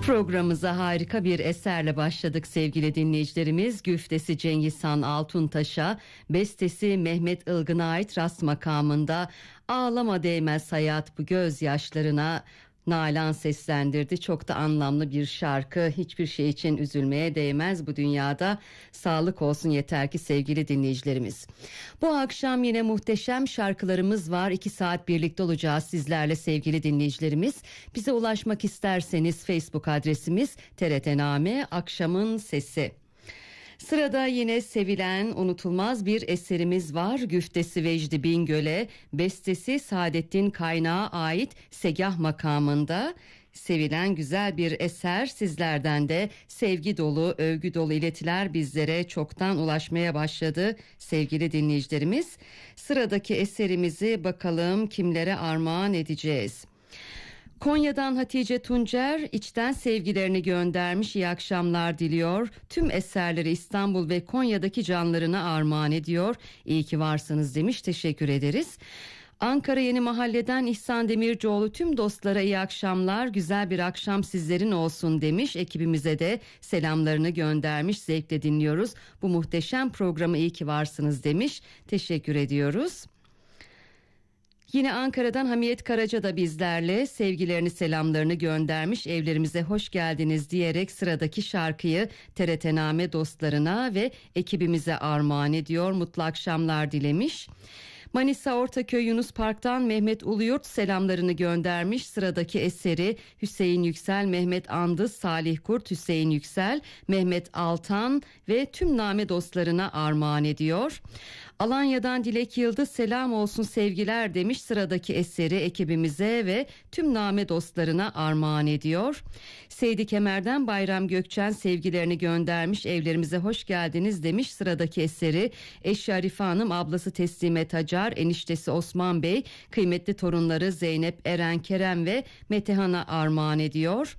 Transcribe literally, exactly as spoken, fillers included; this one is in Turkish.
Programımıza harika bir eserle başladık sevgili dinleyicilerimiz. Güftesi Cengiz Han Altuntaş'a, bestesi Mehmet Ilgın'a ait Rast makamında "Ağlama değmez hayat bu gözyaşlarına" Nalan seslendirdi. Çok da anlamlı bir şarkı. Hiçbir şey için üzülmeye değmez bu dünyada. Sağlık olsun yeter ki sevgili dinleyicilerimiz. Bu akşam yine muhteşem şarkılarımız var. İki saat birlikte olacağız sizlerle sevgili dinleyicilerimiz. Bize ulaşmak isterseniz Facebook adresimiz T R T Name Akşamın Sesi. Sırada yine sevilen, unutulmaz bir eserimiz var. Güftesi Vecdi Bingöl'e, bestesi Saadettin Kaynağı ait Segah makamında. Sevilen güzel bir eser. Sizlerden de sevgi dolu, övgü dolu iletiler bizlere çoktan ulaşmaya başladı sevgili dinleyicilerimiz. Sıradaki eserimizi bakalım kimlere armağan edeceğiz. Konya'dan Hatice Tuncer içten sevgilerini göndermiş, iyi akşamlar diliyor. Tüm eserleri İstanbul ve Konya'daki canlarına armağan ediyor. İyi ki varsınız demiş, teşekkür ederiz. Ankara Yeni Mahalle'den İhsan Demircioğlu tüm dostlara iyi akşamlar, güzel bir akşam sizlerin olsun demiş. Ekibimize de selamlarını göndermiş, zevkle dinliyoruz. Bu muhteşem programı iyi ki varsınız demiş, teşekkür ediyoruz. Yine Ankara'dan Hamiyet Karaca da bizlerle sevgilerini selamlarını göndermiş, evlerimize hoş geldiniz diyerek sıradaki şarkıyı T R T Name dostlarına ve ekibimize armağan ediyor, mutlu akşamlar dilemiş. Manisa Ortaköy Yunus Park'tan Mehmet Uluyurt selamlarını göndermiş. Sıradaki eseri Hüseyin Yüksel, Mehmet Andız, Salih Kurt, Hüseyin Yüksel, Mehmet Altan ve tüm Name dostlarına armağan ediyor. Alanya'dan Dilek Yıldız selam olsun sevgiler demiş. Sıradaki eseri ekibimize ve tüm Name dostlarına armağan ediyor. Seydi Kemer'den Bayram Gökçen sevgilerini göndermiş, evlerimize hoş geldiniz demiş. Sıradaki eseri eşi Arife Hanım, ablası Teslimet Hacar, eniştesi Osman Bey, kıymetli torunları Zeynep, Eren, Kerem ve Metehan'a armağan ediyor.